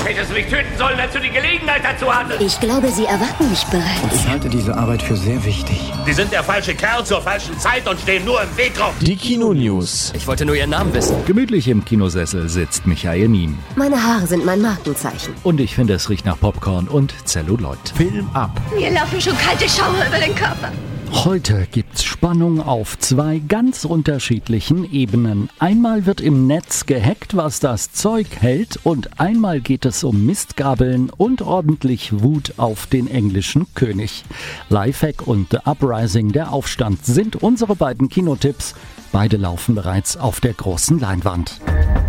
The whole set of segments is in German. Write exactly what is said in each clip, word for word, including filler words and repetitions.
Hättest du mich töten sollen, als du die Gelegenheit dazu hattest. Ich glaube, Sie erwarten mich bereits. Und ich halte diese Arbeit für sehr wichtig. Sie sind der falsche Kerl zur falschen Zeit und stehen nur im Weg rum. Die Kino-News. Ich wollte nur Ihren Namen wissen. Gemütlich im Kinosessel sitzt Michael Mien. Meine Haare sind mein Markenzeichen. Und ich finde, es riecht nach Popcorn und Zelluloid. Film ab. Mir laufen schon kalte Schauer über den Körper. Heute gibt's Spannung auf zwei ganz unterschiedlichen Ebenen. Einmal wird im Netz gehackt, was das Zeug hält, und einmal geht es um Mistgabeln und ordentlich Wut auf den englischen König. Lifehack und The Uprising, der Aufstand, sind unsere beiden Kinotipps. Beide laufen bereits auf der großen Leinwand.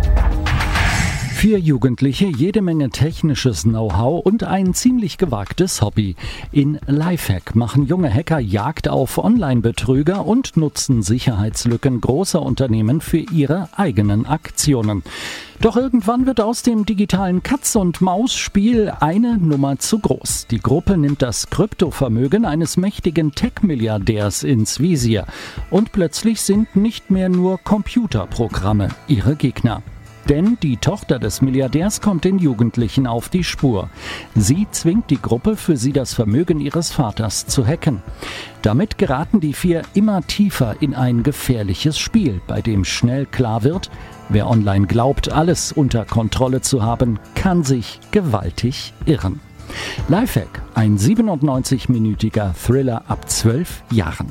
Vier Jugendliche, jede Menge technisches Know-how und ein ziemlich gewagtes Hobby. In Lifehack machen junge Hacker Jagd auf Online-Betrüger und nutzen Sicherheitslücken großer Unternehmen für ihre eigenen Aktionen. Doch irgendwann wird aus dem digitalen Katz-und-Maus-Spiel eine Nummer zu groß. Die Gruppe nimmt das Kryptovermögen eines mächtigen Tech-Milliardärs ins Visier. Und plötzlich sind nicht mehr nur Computerprogramme ihre Gegner. Denn die Tochter des Milliardärs kommt den Jugendlichen auf die Spur. Sie zwingt die Gruppe, für sie das Vermögen ihres Vaters zu hacken. Damit geraten die vier immer tiefer in ein gefährliches Spiel, bei dem schnell klar wird, wer online glaubt, alles unter Kontrolle zu haben, kann sich gewaltig irren. Lifehack, ein siebenundneunzig-minütiger Thriller ab zwölf Jahren.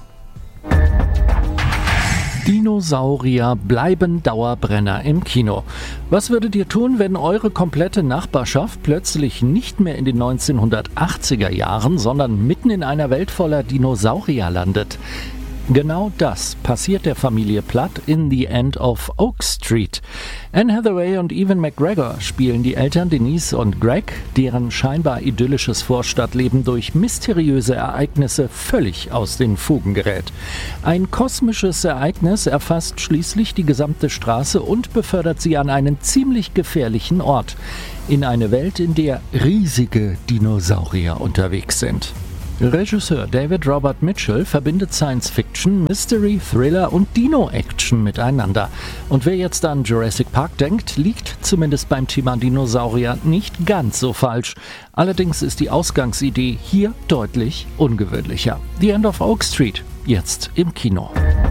Dinosaurier bleiben Dauerbrenner im Kino. Was würdet ihr tun, wenn eure komplette Nachbarschaft plötzlich nicht mehr in den neunzehnhundertachtziger Jahren, sondern mitten in einer Welt voller Dinosaurier landet? Genau das passiert der Familie Platt in The End of Oak Street. Anne Hathaway und Ewan McGregor spielen die Eltern Denise und Greg, deren scheinbar idyllisches Vorstadtleben durch mysteriöse Ereignisse völlig aus den Fugen gerät. Ein kosmisches Ereignis erfasst schließlich die gesamte Straße und befördert sie an einen ziemlich gefährlichen Ort. In eine Welt, in der riesige Dinosaurier unterwegs sind. Regisseur David Robert Mitchell verbindet Science-Fiction, Mystery, Thriller und Dino-Action miteinander. Und wer jetzt an Jurassic Park denkt, liegt zumindest beim Thema Dinosaurier nicht ganz so falsch. Allerdings ist die Ausgangsidee hier deutlich ungewöhnlicher. The End of Oak Street, jetzt im Kino.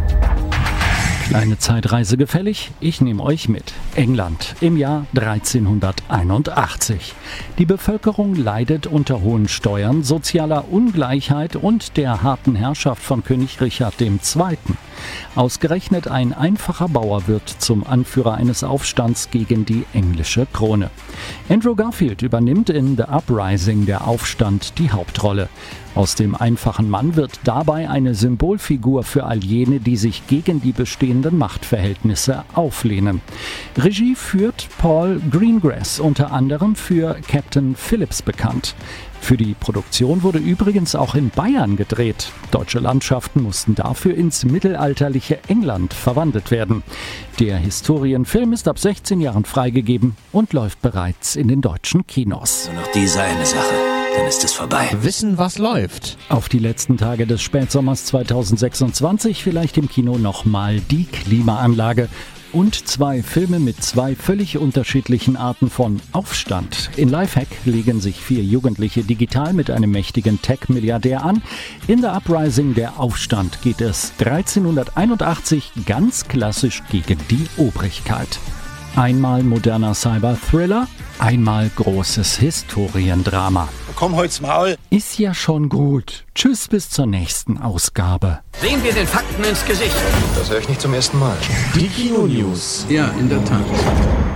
Kleine Zeitreise gefällig? Ich nehme euch mit. England im Jahr dreizehnhunderteinundachtzig. Die Bevölkerung leidet unter hohen Steuern, sozialer Ungleichheit und der harten Herrschaft von König Richard der Zweite. Ausgerechnet ein einfacher Bauer wird zum Anführer eines Aufstands gegen die englische Krone. Andrew Garfield übernimmt in The Uprising, der Aufstand, die Hauptrolle. Aus dem einfachen Mann wird dabei eine Symbolfigur für all jene, die sich gegen die bestehenden Machtverhältnisse auflehnen. Regie führt Paul Greengrass, unter anderem für Captain Phillips bekannt. Für die Produktion wurde übrigens auch in Bayern gedreht. Deutsche Landschaften mussten dafür ins mittelalterliche England verwandelt werden. Der Historienfilm ist ab sechzehn Jahren freigegeben und läuft bereits in den deutschen Kinos. Nur noch diese eine Sache, dann ist es vorbei. Wissen, was läuft. Auf die letzten Tage des Spätsommers zweitausendsechsundzwanzig vielleicht im Kino nochmal die Klimaanlage. Und zwei Filme mit zwei völlig unterschiedlichen Arten von Aufstand. In Lifehack legen sich vier Jugendliche digital mit einem mächtigen Tech-Milliardär an. In The Uprising, der Aufstand, geht es dreizehnhunderteinundachtzig ganz klassisch gegen die Obrigkeit. Einmal moderner Cyber-Thriller, einmal großes Historiendrama. Komm holt's Maul. Ist ja schon gut. Tschüss, bis zur nächsten Ausgabe. Sehen wir den Fakten ins Gesicht. Das höre ich nicht zum ersten Mal. Die Kino-News. Ja, in der Tat.